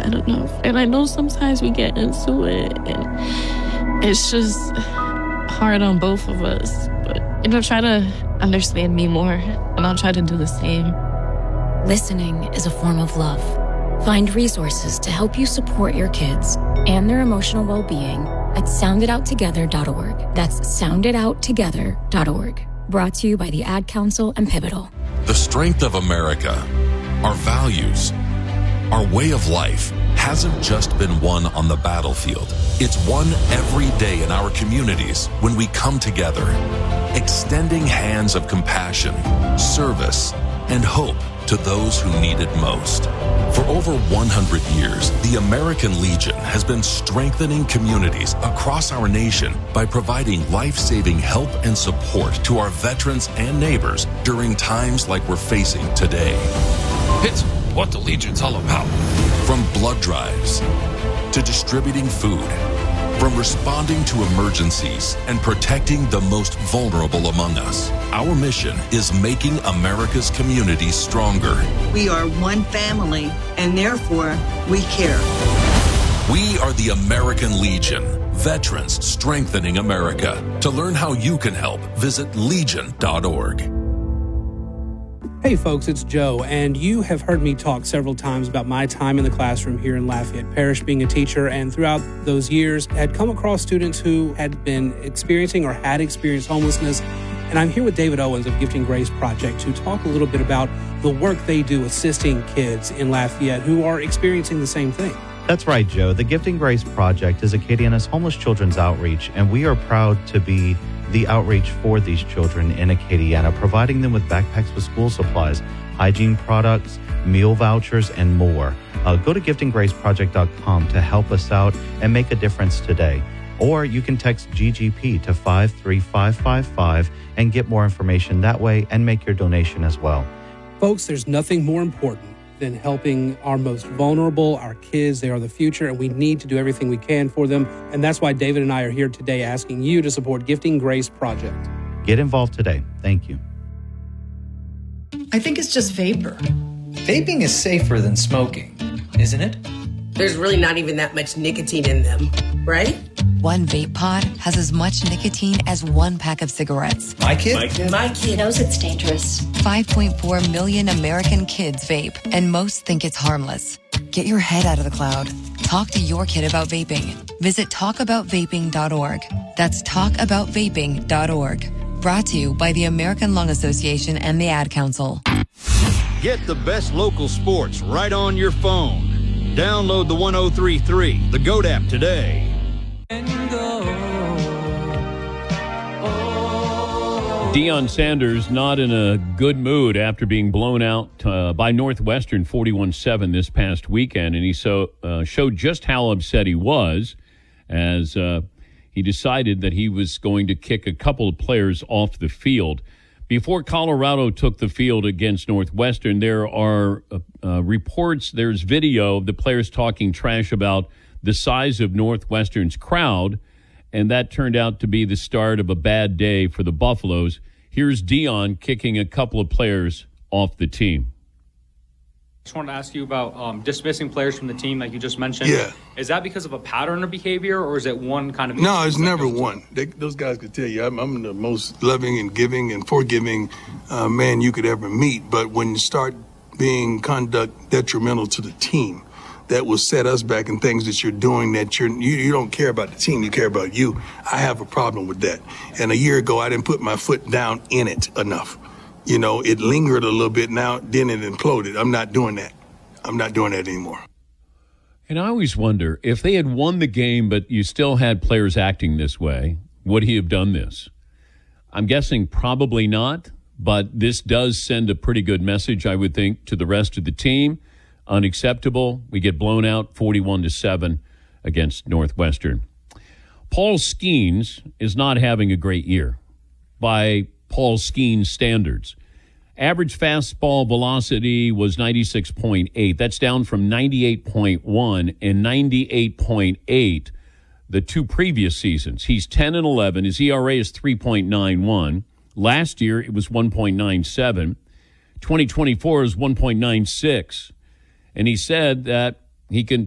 had enough. And I know sometimes we get into it and it's just hard on both of us. But, try to understand me more and I'll try to do the same. Listening is a form of love. Find resources to help you support your kids and their emotional well-being at sounditouttogether.org. That's sounditouttogether.org. Brought to you by the Ad Council and Pivotal. The strength of America, our values, our way of life hasn't just been won on the battlefield. It's won every day in our communities when we come together, extending hands of compassion, service, and hope to those who need it most. For over 100 years, the American Legion has been strengthening communities across our nation by providing life-saving help and support to our veterans and neighbors during times like we're facing today. It's what the Legion's all about. From blood drives to distributing food, from responding to emergencies and protecting the most vulnerable among us, our mission is making America's communities stronger. We are one family, and therefore, we care. We are the American Legion, veterans strengthening America. To learn how you can help, visit legion.org. Hey folks, it's Joe, and you have heard me talk several times about my time in the classroom here in Lafayette Parish being a teacher, and throughout those years had come across students who had been experiencing or had experienced homelessness. And I'm here with David Owens of Gifting Grace Project to talk a little bit about the work they do assisting kids in Lafayette who are experiencing the same thing. That's right, Joe. The Gifting Grace Project is Acadiana's homeless children's outreach, and we are proud to be the outreach for these children in Acadiana, providing them with backpacks with school supplies, hygiene products, meal vouchers, and more. Go to giftinggraceproject.com to help us out and make a difference today. Or you can text GGP to 53555 and get more information that way and make your donation as well. Folks, there's nothing more important than helping our most vulnerable, our kids. They are the future, and we need to do everything we can for them. And that's why David and I are here today asking you to support Gifting Grace Project. Get involved today. Thank you. I think it's just vapor. Vaping is safer than smoking, isn't it? There's really not even that much nicotine in them, right? One vape pod has as much nicotine as one pack of cigarettes. My kid knows it's dangerous. 5.4 million American kids vape, and most think it's harmless. Get your head out of the cloud. Talk to your kid about vaping. Visit talkaboutvaping.org. That's talkaboutvaping.org. Brought to you by the American Lung Association and the Ad Council. Get the best local sports right on your phone. Download the 1033, the GOAT app today. Deion Sanders not in a good mood after being blown out by Northwestern 41-7 this past weekend, and he showed just how upset he was as he decided that he was going to kick a couple of players off the field. Before Colorado took the field against Northwestern, there are reports, there's video of the players talking trash about the size of Northwestern's crowd, and that turned out to be the start of a bad day for the Buffaloes. Here's Deion kicking a couple of players off the team. I just wanted to ask you about dismissing players from the team like you just mentioned. Yeah. Is that because of a pattern of behavior, or is it one kind of... No, it's never one. Those guys could tell you, I'm the most loving and giving and forgiving man you could ever meet. But when you start being conduct detrimental to the team, that will set us back in things that you're doing that you don't care about the team, you care about you. I have a problem with that. And a year ago, I didn't put my foot down in it enough. You know, it lingered a little bit now, then it imploded. I'm not doing that. I'm not doing that anymore. And I always wonder, if they had won the game but you still had players acting this way, would he have done this? I'm guessing probably not, but this does send a pretty good message, I would think, to the rest of the team. Unacceptable. We get blown out 41-7 against Northwestern. Paul Skeens is not having a great year by Paul Skeens standards. Average fastball velocity was 96.8. That's down from 98.1 and 98.8 the two previous seasons. He's 10-11. His ERA is 3.91. Last year, it was 1.97. 2024 is 1.96. And he said that he can